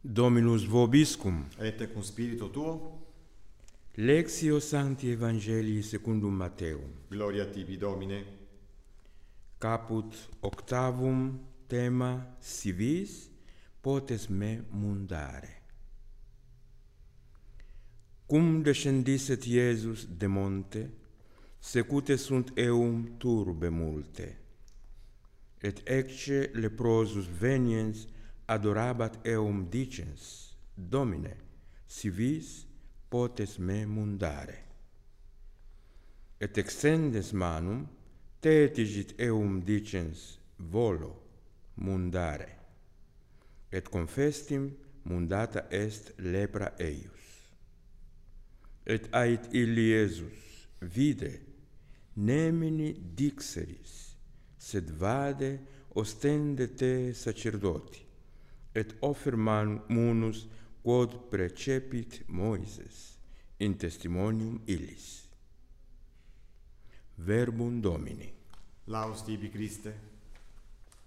Dominus vobiscum. Et cum spiritu tuo. Lectio Sancti Evangelii secundum Matteum. Gloria tibi, Domine. Caput octavum tema si vis potes me mundare. Cum descendisset Iesus de monte, secute sunt eum turbe multe, et ecce leprosus veniens adorabat eum dicens, Domine, si vis potes me mundare. Et extendes manum, tetigit eum dicens, volo mundare. Et confestim mundata est lepra eius. Et ait illi Iesus, vide, nemini dixeris, sed vade ostende te sacerdoti, et offer munus quod precepit Moises in testimonium illis. Verbum Domini. Laus tibi, Christe.